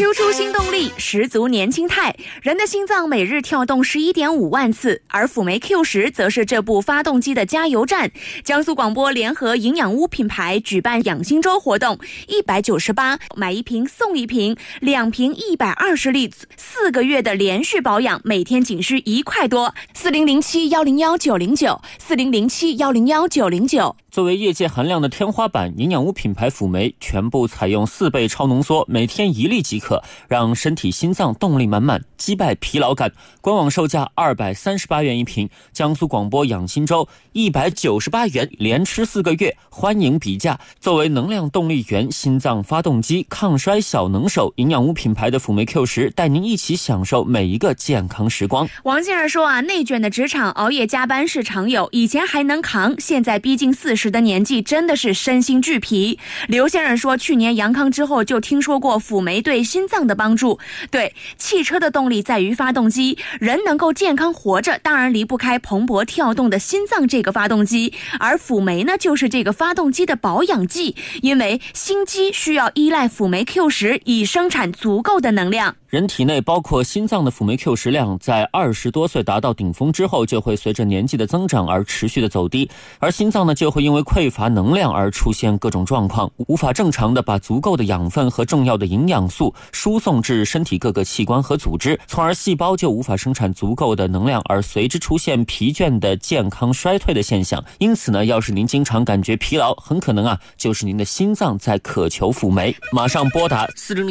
Q 出新动力，十足年轻态。人的心脏每日跳动11.5万次，而辅酶 Q10 则是这部发动机的加油站。江苏广播联合营养屋品牌举办养心周活动，198买一瓶送一瓶，2瓶120粒，4个月的连续保养，每天仅需1块多。4007101909，4007101909。 作为业界含量的天花板，营养屋品牌辅酶全部采用4倍超浓缩，每天1粒即可，让身体心脏动力满满，击败疲劳感。官网售价238元一瓶，江苏广播养心粥198元，连吃4个月，欢迎比价。作为能量动力源、心脏发动机、抗衰小能手，营养屋品牌的辅酶 Q10 带您一起享受每一个健康时光。 王静儿说啊，内卷的职场熬夜加班是常有，以前还能扛，现在逼近40的年纪真的是身心俱疲。刘先生说，去年阳康之后就听说过辅酶对心脏的帮助。对，汽车的动力在于发动机，人能够健康活着，当然离不开蓬勃跳动的心脏这个发动机，而辅酶呢，就是这个发动机的保养剂，因为心肌需要依赖辅酶 Q10 以生产足够的能量。 人体内包括心脏的辅酶 Q10 量在20多岁达到顶峰之后，就会随着年纪的增长而持续的走低，而心脏呢就会因为匮乏能量而出现各种状况，无法正常的把足够的养分和重要的营养素输送至身体各个器官和组织，从而细胞就无法生产足够的能量，而随之出现疲倦的健康衰退的现象。因此呢，要是您经常感觉疲劳，很可能就是您的心脏在渴求辅酶。马上拨打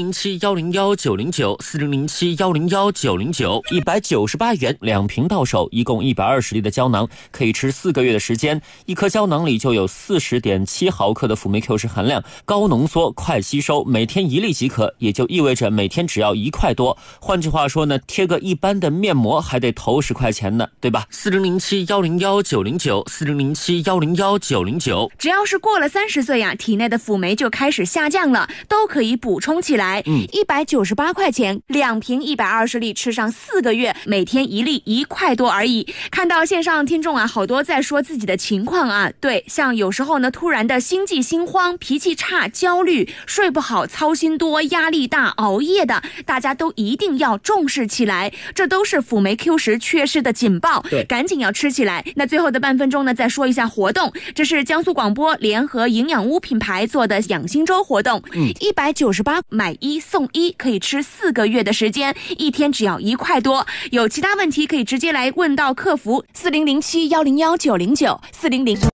4007101909，4007101909，198元2瓶到手，一共120粒的胶囊，可以吃4个月的时间。一颗胶囊里就有40.7毫克的辅酶 Q10 含量，高浓缩快吸收，每天1粒即可，也就意味着每天只要1块多。换句话说呢，贴个一般的面膜还得投10块钱呢，对吧？4007101909，4007101909， 只要是过了30岁呀，体内的辅酶就开始下降了，都可以补充起来。198块钱2瓶120粒，吃上4个月，每天1粒1块多而已。看到线上听众好多在说自己的情况对，像有时候呢突然的心悸心慌、脾气差、焦虑、睡不好、操心多、压力大、熬夜的，大家都一定要重视起来，这都是辅酶 Q10 缺失的警报，赶紧要吃起来。那最后的半分钟呢，再说一下活动，这是江苏广播联合营养屋品牌做的养心周活动，198买1送1，可以吃4个月的时间，一天只要1块多。有其他问题可以直接来问到客服4007101909，4007